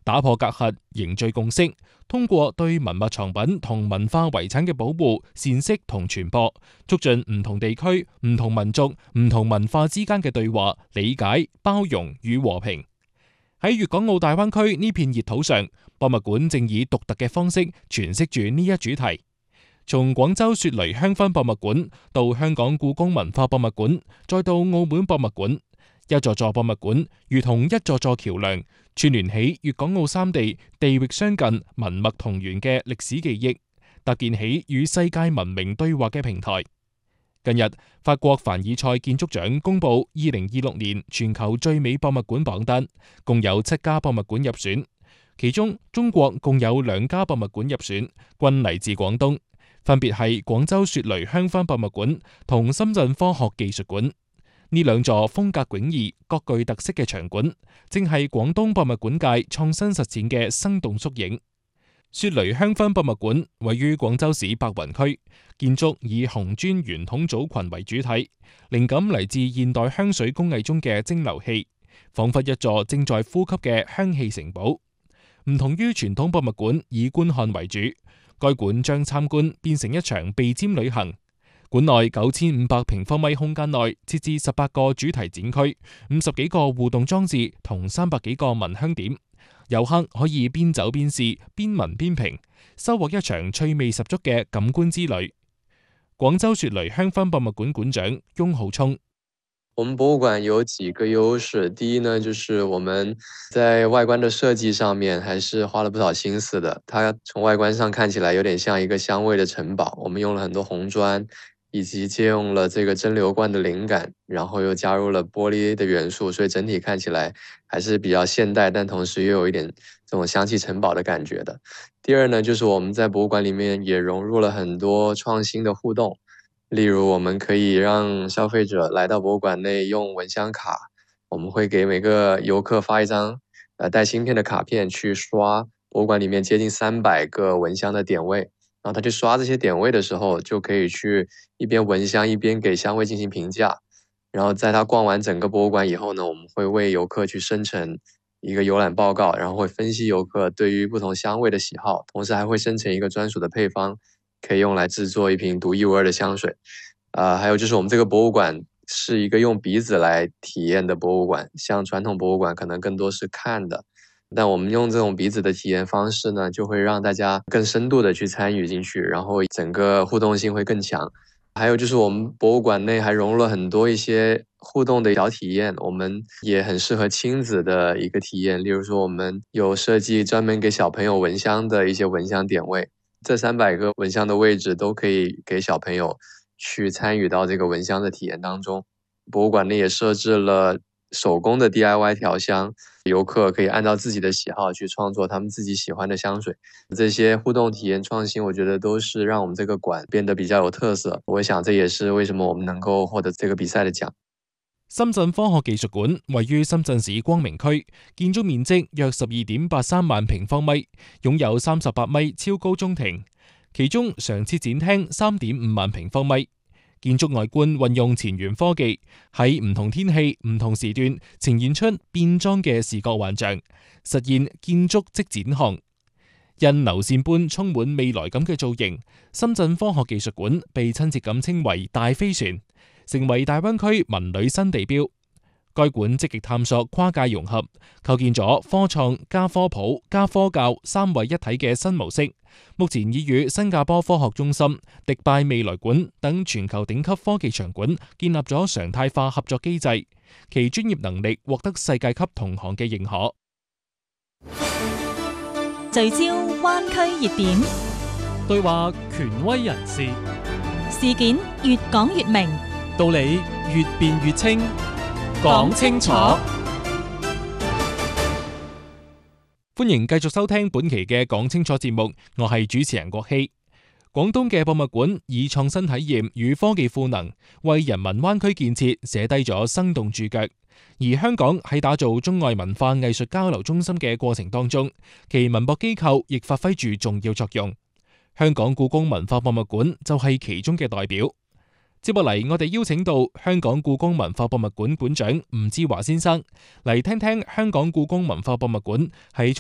打破隔閡，凝聚共識，通過對文物藏品同文化遺產嘅保護、闡釋同傳播，促進唔同地區、唔同民族、唔同文化之間嘅對話、理解、包容與和平。喺粵港澳大灣區呢片熱土上，博物館正以獨特嘅方式詮釋住呢一主題。從廣州雪梨香薰博物館到香港故宮文化博物館，再到澳門博物館，一座座博物館如同一座座橋樑，串聯起粵港澳三地地域相近、文脈同源嘅歷史記憶，搭建起與世界文明對話嘅平台。近日，法國凡爾賽建築獎公布2026年全球最美博物館榜單，共有7家博物館入選，其中中國共有2家博物館入選，均嚟自廣東，分別係廣州雪梨香薰博物館同深圳科學技術館。呢兩座風格迥異、各具特色嘅場館，正係廣東博物館界創新實踐嘅生動縮影。雪梨香薰博物館位於廣州市白雲區，建築以紅磚圓筒組群為主體，靈感嚟自現代香水工藝中嘅蒸餾器，仿佛一座正在呼吸嘅香氣城堡。唔同於傳統博物館以觀看為主，該館將參觀變成一場鼻尖旅行。館內9500平方米空間內設置18個主題展區、50幾個互動裝置同300幾個聞香點，遊客可以邊走邊試、邊聞邊評，收穫一場趣味十足嘅感官之旅。廣州雪梨香薰博物館館長翁浩聰： 我們博物館有幾個優勢，第一呢，就是我們在外觀的設計上面還是花了不少心思的。它從外觀上看起來有點像一個香味的城堡，我們用了很多紅磚，以及借用了這個蒸餾罐的靈感，然後又加入了玻璃的元素，所以整體看起來還是比較現代，但同時又有一點這種香氣城堡的感覺的。第二呢，就是我們在博物館裡面也融入了很多創新的互動，例如我們可以讓消費者來到博物館內用蚊香卡，我們會給每個遊客發一張帶芯片的卡片，去刷博物館裡面接近300個蚊香的點位。然後他去刷這些點位的時候，就可以去一邊聞香一邊給香味進行評價。然後在他逛完整個博物館以後呢，我們會為遊客去生成一個遊覽報告，然後會分析遊客對於不同香味的喜好，同時還會生成一個專屬的配方，可以用來製作一瓶獨一無二的香水。還有就是我們這個博物館是一個用鼻子來體驗的博物館，像傳統博物館可能更多是看的。但我們用這種鼻子的體驗方式呢，就會讓大家更深度的去參與進去，然後整個互動性會更強。還有就是我們博物館內還融入了很多一些互動的小體驗，我們也很適合親子的一個體驗。例如說我們有設計專門給小朋友聞香的一些聞香點位，這300個聞香的位置都可以給小朋友去參與到這個聞香的體驗當中。博物館內也設置了手工的 DIY 調香，遊客可以按照自己的喜好去創作他們自己喜歡的香水。這些互動體驗創新，我覺得都是讓我們這個館變得比較有特色。我想這也是為什麼我們能夠獲得這個比賽的獎。 深圳科學技術館位於深圳市光明區，建築面積約12.83萬平方米，擁有38米超高中庭，其中常設展廳3.5萬平方米。建築外觀運用前沿科技，喺唔同天氣、唔同時段呈現出變裝嘅視覺幻象，實現建築即展項。因流線般充滿未來感嘅造型，深圳科學技術館被親切咁稱為大飛船，成為大灣區文旅新地標。該館積極探索跨界融合，構建咗科創加科普加科教3位一體嘅新模式。目前已與新加坡科學中心、迪拜未來館等全球頂級科技場館建立咗常態化合作機制，其專業能力獲得世界級同行嘅認可。 聚焦灣區熱點， 對話權威人士， 事件越講越明， 道理越辯越清，講清楚。 歡迎繼續收聽本期嘅講清楚節目，我係主持人郭希。廣東嘅博物館以創新體驗與科技賦能，為人民灣區建設寫低咗生動注腳。而香港喺打造中外文化藝術交流中心嘅過程當中，其文博機構亦發揮住重要作用。香港故宮文化博物館就係其中嘅代表。接落嚟，我哋邀請到香港故宮文化博物館館長吳志華先生嚟聽聽香港故宮文化博物館喺